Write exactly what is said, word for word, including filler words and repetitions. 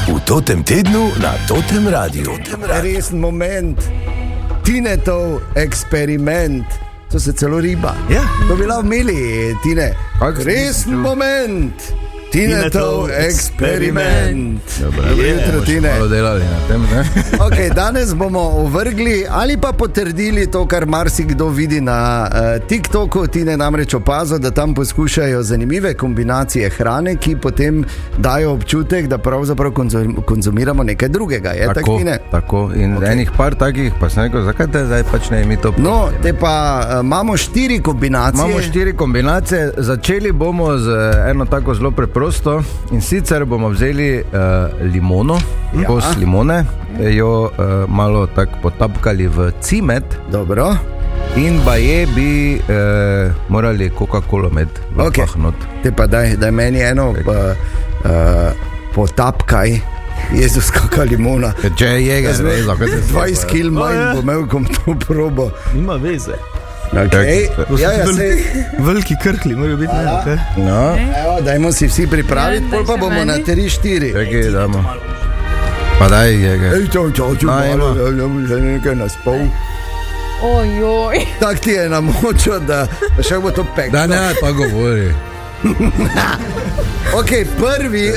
V Totem tednu na Totem Radiu. Resen moment, Tinetov eksperiment, to se celo riba. Ja. To bi lahko imeli, Tine. Resen moment, Tinetov eksperiment. Dobro, Dobro jutro, Tine. malo delali na tem, ne? Okay, danes bomo ovrgli ali pa potrdili to, kar marsikdo vidi na uh, TikToku. Tine namreč opazil, da tam poskušajo zanimive kombinacije hrane, ki potem dajo občutek, da pravzaprav konzum, konzumiramo nekaj drugega. Je tako, Tine? Tako. In Okay. enih par takih, pa sem rekel, zakaj te zdaj pač ne mi to No, povedali? te pa uh, imamo štiri kombinacije. Imamo štiri kombinacije, začeli bomo z eno tako zelo preprosto in sicer bomo vzeli uh, limono, Ja. kos limone, jo uh, malo tako potapkali v cimet Dobro. in baje bi uh, morali Coca-Cola med Okej. vpahnut. Te pa daj, daj meni eno uh, uh, potapkaj. Jezus, kakšna limona. Če je jeger, Jaz vem, zakaj se dvajset kil manj ja. bo imel, kom to probo. Nima veze. Okay. To Ja, ja, sej, Veliki krkli morajo biti. Ne, okay. No, evo, dajmo si vsi pripraviti, Ja, pol pa daj še bomo meni. na tri štiri. čakaj, damo. Pa daj jeger. Ej, čau, čau, čau, No, malo, evo. da bo že nekaj nas pol. Ojoj. Tak ti je namočil, da še bo to peklo. Da ne, pa govori. Ok, prvi